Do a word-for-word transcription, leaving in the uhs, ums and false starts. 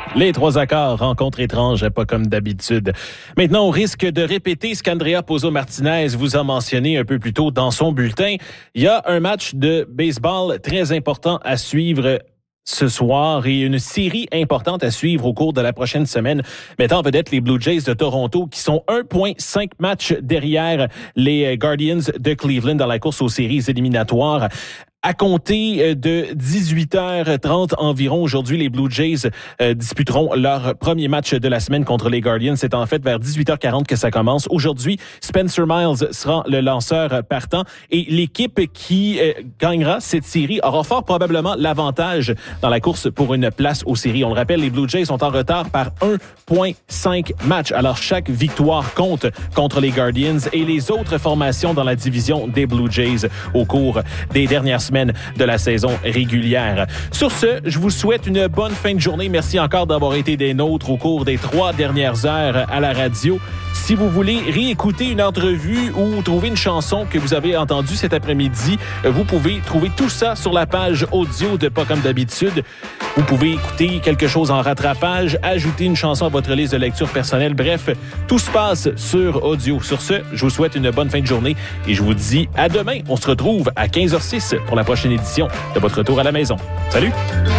Les trois accords, rencontre étrange, pas comme d'habitude. Maintenant, au risque de répéter ce qu'Andrea Pozo-Martinez vous a mentionné un peu plus tôt dans son bulletin, il y a un match de baseball très important à suivre ce soir et une série importante à suivre au cours de la prochaine semaine, mettant en vedette les Blue Jays de Toronto qui sont un virgule cinq matchs derrière les Guardians de Cleveland dans la course aux séries éliminatoires. À compter de dix-huit heures trente environ, aujourd'hui, les Blue Jays euh, disputeront leur premier match de la semaine contre les Guardians. C'est en fait vers dix-huit heures quarante que ça commence. Aujourd'hui, Spencer Miles sera le lanceur partant et l'équipe qui euh, gagnera cette série aura fort probablement l'avantage dans la course pour une place aux séries. On le rappelle, les Blue Jays sont en retard par un virgule cinq matchs. Alors, chaque victoire compte contre les Guardians et les autres formations dans la division des Blue Jays au cours des dernières semaines de la saison régulière. Sur ce, je vous souhaite une bonne fin de journée. Merci encore d'avoir été des nôtres au cours des trois dernières heures à la radio. Si vous voulez réécouter une entrevue ou trouver une chanson que vous avez entendue cet après-midi, vous pouvez trouver tout ça sur la page audio de Pas comme d'habitude. Vous pouvez écouter quelque chose en rattrapage, ajouter une chanson à votre liste de lecture personnelle. Bref, tout se passe sur audio. Sur ce, je vous souhaite une bonne fin de journée et je vous dis à demain. On se retrouve à quinze heures zéro six pour la prochaine édition de votre retour à la maison. Salut!